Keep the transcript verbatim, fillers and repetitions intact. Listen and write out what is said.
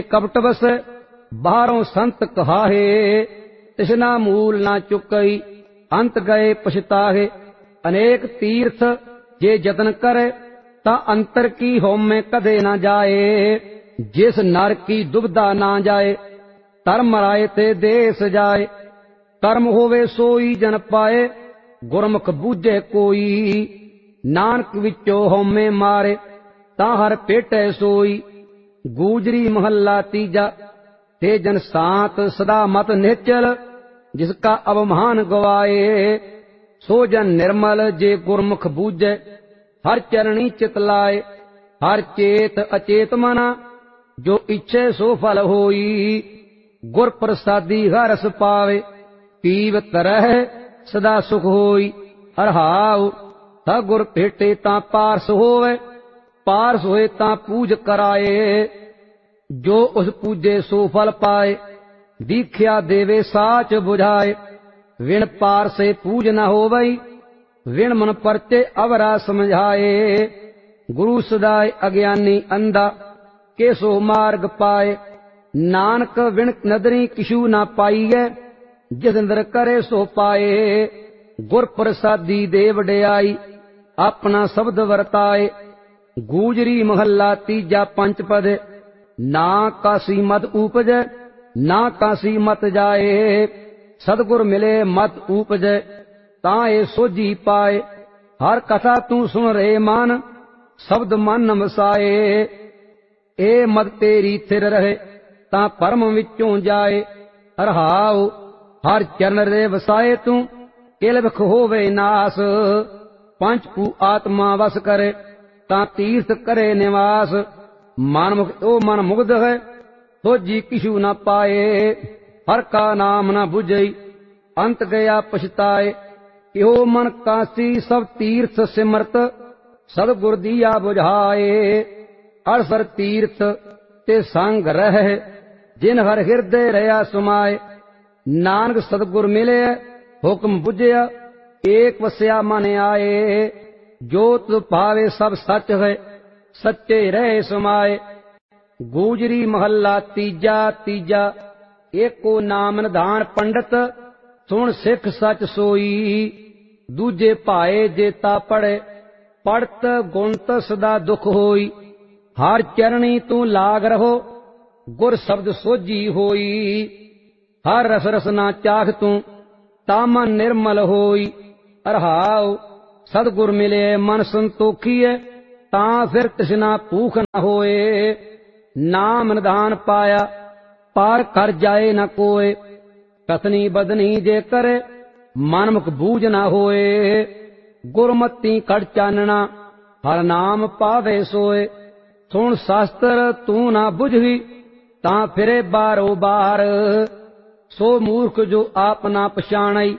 कपट बस बाहरों संत कहाहे, तिसना मूल ना चुकई अंत गए पछताहे। अनेक तीर्थ जे जतन करे ता अंतर की होमे कदे ना जाए। जिस नर की दुविधा ना जाए धर्म राय ते देश जाए। कर्म होवे सोई जन पाए गुरमुख बूझे कोई। नानक विचो होमे मारे ता हर पेटे सोई। गूजरी महला तीजा ते जन सात सदा मत निश्चल। जिसका अवमान गवाए सो जन निर्मल जे गुरमुख बूझे। हर चरणी चित लाए हर चेत अचेत मना। जो इच्छे सो फल होई गुर प्रसादी हरस पावे। पीव तरह सदा सुख होई अरहाव। ता गुर भेटे ता पारस होवे पारस होए ता पूज कराए। जो उस पूजे सो फल पाए दीख्या देवे साच बुझाए। विण पार से पूज न होवई विण मन परचे अवरा समझाए। गुरु सदाय अज्ञानी अंधा के सो मार्ग पाए। नानक विण नदरी किशु न पाईए जिस अंदर करे सो पाए। गुर प्रसादी दे वडियाई अपना शब्द वरताए। गूजरी महला तीजा पंच पद ना कासी मत उपजै ना कासी मत जाए। सतगुर मिले मत उपजै ताए सोझी पाए। हर कथा तू सुन रे मन शब्द मन वसाए। ए मत तेरी थिर रहे ता परम विचों जाए। अरहाओ हर चरण रे वसाए तू किल विख होवे नास। पंच पू आत्मा वस करे ता तीर्थ करे निवास। मन मुख ओ मन मुग्ध है सोझी किशु न पाए। हर का नाम न बुझई अंत गया पछताए। इहो मन कासी सब तीर्थ सिमरत सतगुर दिया बुझाए। अड़सर तीर्थ ते संग रह जिन हर हृदय रहा समाए। नानक सतगुर मिले हुक्म बुझिया एक वस्या मन आए। जो तुध भावे सब सच है सच्चे रहे समाए। गूजरी महला तीजा तीजा एको नाम निधान पंडित सुन सिख सच सोई। दूजे भाए जेता पढ़े पढ़त गुणत सदा दुख होई। हर चरणी तू लाग रहो गुर शब्द सोझी होई। हर रस रसना चाख तू तामन निर्मल होई। अरहाओ सतगुर मिले मन संतोखीए ता फिर तृष्णा भूख न होए। नाम निधान पाया पार कर जाए न कोय। कथनी बदनी जे करे मन मुख बूझ न होए। गुरमती कड़ चानना हर नाम पावे सोए। सुन शास्त्र तू ना बुझी ता फिरे बारो बार। सो मूर्ख जो आप ना पछाणई